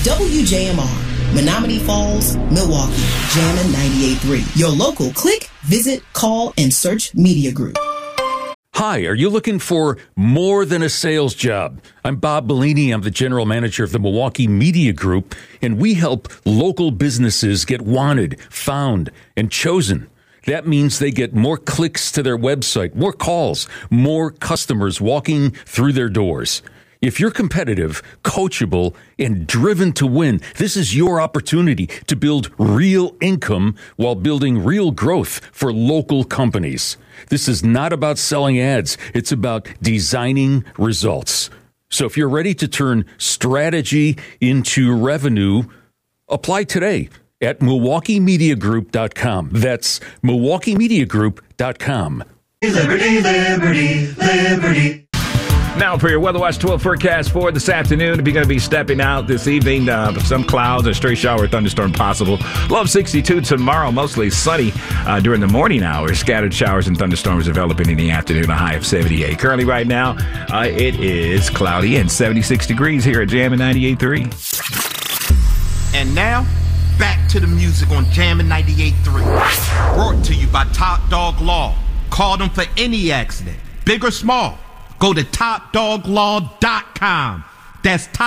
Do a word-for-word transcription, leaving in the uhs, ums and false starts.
W J M R, Menominee Falls, Milwaukee, Jammin' ninety-eight point three. Your local click, visit, call, and search media group. Hi, are you looking for more than a sales job? I'm Bob Bellini. I'm the general manager of the Milwaukee Media Group, and we help local businesses get wanted, found, and chosen. That means they get more clicks to their website, more calls, more customers walking through their doors. If you're competitive, coachable, and driven to win, this is your opportunity to build real income while building real growth for local companies. This is not about selling ads. It's about designing results. So if you're ready to turn strategy into revenue, apply today at Milwaukee Media Group dot com. That's Milwaukee Media Group dot com. Liberty, liberty, liberty. Now for your Weather Watch twelve forecast for this afternoon. We're going to be stepping out this evening. Uh, some clouds, a stray shower, thunderstorm possible. Low of sixty-two tomorrow, mostly sunny uh, during the morning hours. Scattered showers and thunderstorms developing in the afternoon, a high of seventy-eight. Currently right now, uh, it is cloudy and seventy-six degrees here at Jammin' ninety-eight point three. And now, back to the music on Jammin' ninety-eight point three. Brought to you by Top Dog Law. Call them for any accident, big or small. Go to top dog law dot com. That's top